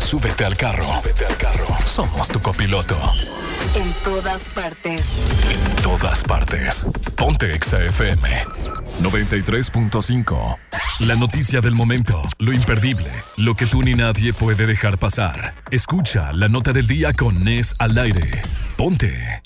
Súbete al carro. Somos tu copiloto. En todas partes. En todas partes. Ponte Exa FM 93.5. La noticia del momento, lo imperdible, lo que tú ni nadie puede dejar pasar. Escucha la nota del día con Nes al aire. Ponte.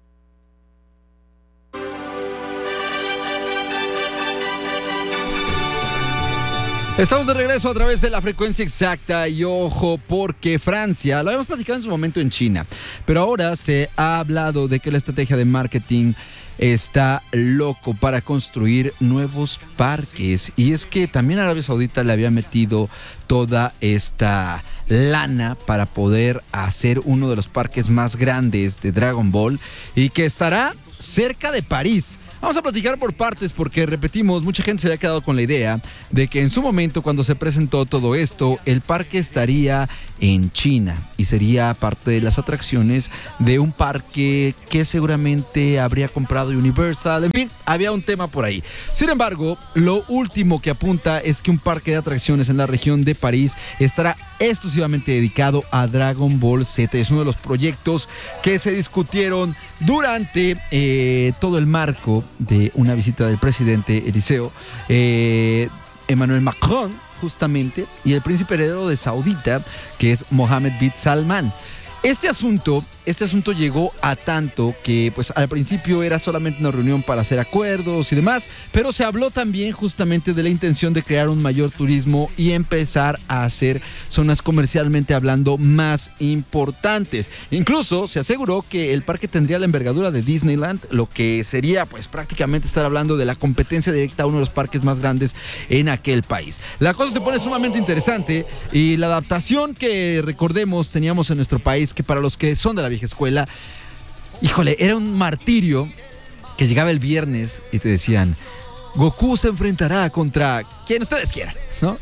Estamos de regreso a través de la frecuencia exacta y ojo porque Francia, lo habíamos platicado en su momento en China, pero ahora se ha hablado de que la estrategia de marketing está loco para construir nuevos parques y es que también Arabia Saudita le había metido toda esta lana para poder hacer uno de los parques más grandes de Dragon Ball y que estará cerca de París. Vamos a platicar por partes porque, repetimos, mucha gente se había quedado con la idea de que en su momento, cuando se presentó todo esto, el parque estaría en China y sería parte de las atracciones de un parque que seguramente habría comprado Universal. En fin, había un tema por ahí. Sin embargo, lo último que apunta es que un parque de atracciones en la región de París estará exclusivamente dedicado a Dragon Ball Z. Es uno de los proyectos que se discutieron durante todo el marco de una visita del presidente Eliseo Emmanuel Macron, justamente, y el príncipe heredero de Saudita, que es Mohammed bin Salman. Este asunto llegó a tanto que pues al principio era solamente una reunión para hacer acuerdos y demás, pero se habló también justamente de la intención de crear un mayor turismo y empezar a hacer zonas comercialmente hablando más importantes. Incluso se aseguró que el parque tendría la envergadura de Disneyland, lo que sería pues prácticamente estar hablando de la competencia directa a uno de los parques más grandes en aquel país. La cosa se pone sumamente interesante y la adaptación que recordemos teníamos en nuestro país, que para los que son de la vieja escuela, híjole, era un martirio que llegaba el viernes y te decían: Goku se enfrentará contra quien ustedes quieran, ¿no?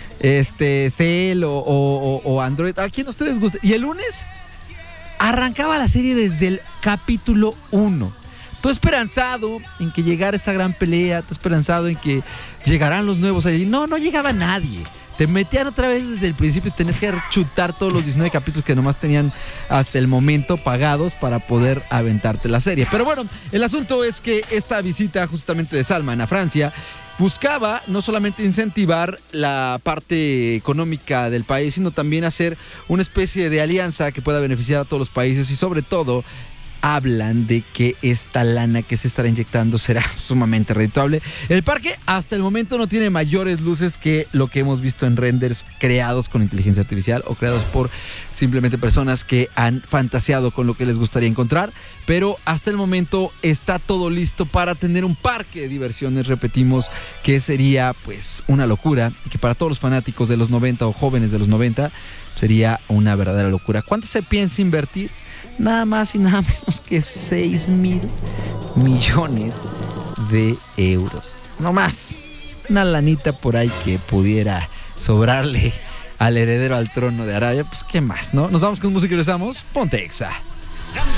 Cell o Android, a quien ustedes gusten. Y el lunes arrancaba la serie desde el capítulo 1. Tú esperanzado en que llegara esa gran pelea, tú esperanzado en que llegarán los nuevos allí. No llegaba nadie. Te metían otra vez desde el principio y tenías que chutar todos los 19 capítulos que nomás tenían hasta el momento pagados para poder aventarte la serie. Pero bueno, el asunto es que esta visita justamente de Salman a Francia buscaba no solamente incentivar la parte económica del país, sino también hacer una especie de alianza que pueda beneficiar a todos los países y sobre todo hablan de que esta lana que se estará inyectando será sumamente redituable. El parque hasta el momento no tiene mayores luces que lo que hemos visto en renders creados con inteligencia artificial o creados por simplemente personas que han fantaseado con lo que les gustaría encontrar, pero hasta el momento está todo listo para tener un parque de diversiones, repetimos, que sería pues una locura y que para todos los fanáticos de los 90 o jóvenes de los 90 sería una verdadera locura. ¿Cuánto se piensa invertir? Nada más y nada menos que 6,000 millones de euros. No más. Una lanita por ahí que pudiera sobrarle al heredero al trono de Arabia. Pues qué más, ¿no? Nos vamos con música y regresamos. Ponte Exa.